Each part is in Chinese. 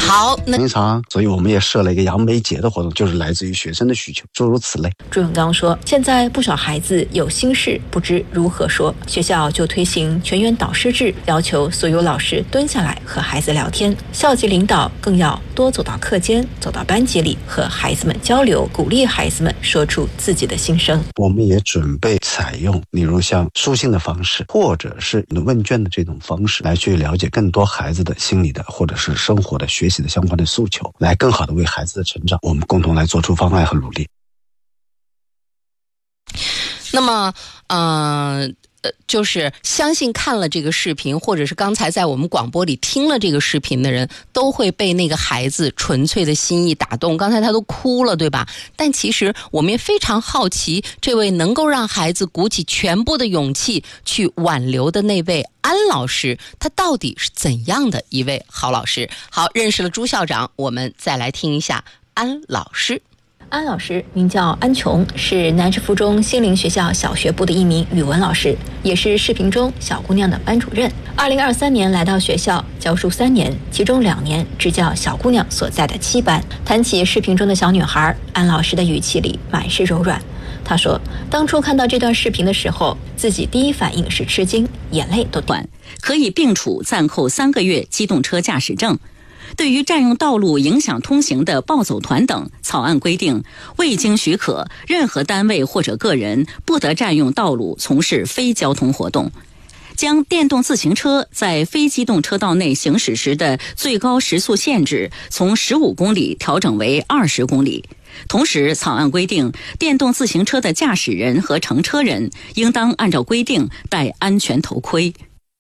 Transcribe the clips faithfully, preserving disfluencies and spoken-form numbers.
好，那平常，所以我们也设了一个杨梅节的活动，就是来自于学生的需求，诸如此类。 朱永刚说，现在不少孩子有心事不知如何说，学校就推行全员导师制，要求所有老师蹲下来和孩子聊天，校级领导更要多走到课间，走到班级里和孩子们交流，鼓励孩子们说出自己的心声。 我们也准备采用例如像书信的方式，或者是问卷的这种方式，来去了解更多孩子的心理的或者是生活的学习的相关的诉求，来更好的为孩子的成长我们共同来做出方案和努力。 那么呃呃，就是相信看了这个视频，或者是刚才在我们广播里听了这个视频的人，都会被那个孩子纯粹的心意打动。刚才他都哭了，对吧？但其实我们也非常好奇，这位能够让孩子鼓起全部的勇气去挽留的那位安老师，他到底是怎样的一位好老师？好，认识了朱校长，我们再来听一下安老师。 安老师名叫安琼，是南师附中心灵学校小学部的一名语文老师，也是视频中小姑娘的班主任。二零二三年来到学校教书三年，其中两年执教小姑娘所在的七班。谈起视频中的小女孩，安老师的语气里满是柔软。他说，当初看到这段视频的时候，自己第一反应是吃惊，眼泪都断。 可以并处暂扣三个月机动车驾驶证。对于占用道路影响通行的暴走团等，草案规定，未经许可，任何单位或者个人不得占用道路从事非交通活动。将电动自行车在非机动车道内行驶时的最高时速限制从十五公里调整为二十公里。同时，草案规定，电动自行车的驾驶人和乘车人应当按照规定戴安全头盔。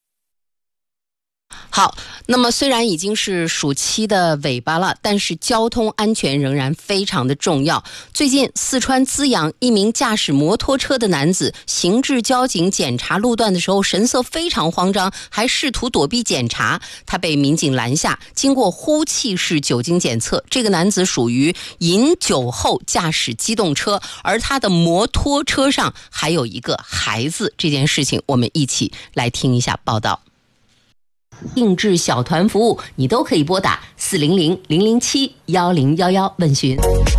好，那么虽然已经是暑期的尾巴了，但是交通安全仍然非常的重要。最近四川资阳一名驾驶摩托车的男子行至交警检查路段的时候，神色非常慌张，还试图躲避检查。他被民警拦下，经过呼气式酒精检测，这个男子属于饮酒后驾驶机动车，而他的摩托车上还有一个孩子。这件事情我们一起来听一下报道。定制小团服务，你都可以拨打四零零零零七幺零幺幺问询。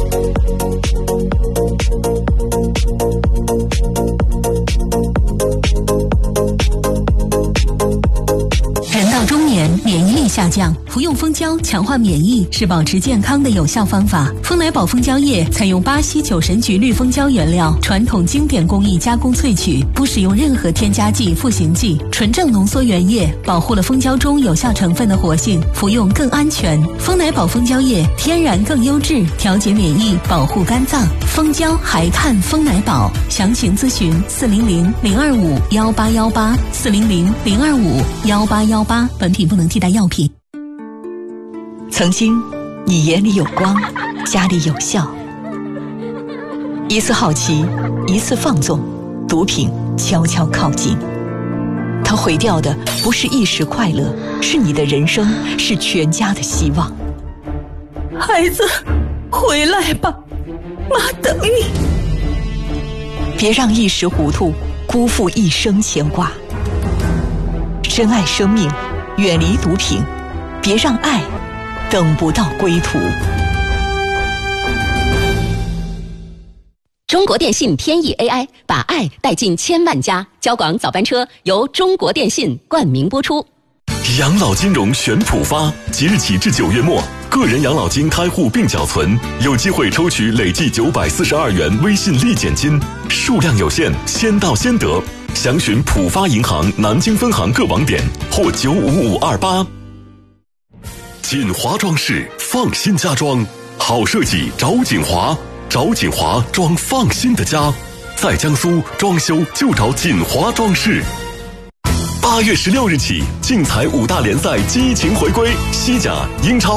人到中年，免疫力下降，服用蜂胶强化免疫是保持健康的有效方法。蜂奶宝蜂胶液采用巴西九神菊绿蜂胶原料，传统经典工艺加工萃取，不使用任何添加剂、赋形剂，纯正浓缩原液，保护了蜂胶中有效成分的活性，服用更安全。蜂奶宝蜂胶液天然更优质，调节免疫，保护肝脏。蜂胶还看蜂奶宝，详情咨询四零零零二五幺八幺八四零零零二五幺八幺八。本品不能替代药品。 曾经，你眼里有光，家里有笑。一次好奇，一次放纵，毒品悄悄靠近。它毁掉的不是一时快乐，是你的人生，是全家的希望。 孩子，回来吧，妈等你。 别让一时糊涂辜负一生牵挂。珍爱生命，远离毒品，别让爱等不到归途。 中国电信天翼 A I 把爱带进千万家，交广早班车由中国电信冠名播出。 养老金融选普发，即日起至九月末，个人养老金开户并缴存，有机会抽取累计九百四十二元微信立减金，数量有限，先到先得。详询浦发银行南京分行各网点或九五五二八。锦华装饰，放心家装，好设计找锦华，找锦华装放心的家，在江苏装修就找锦华装饰。八月十六日起，竞彩五大联赛激情回归，西甲、英超。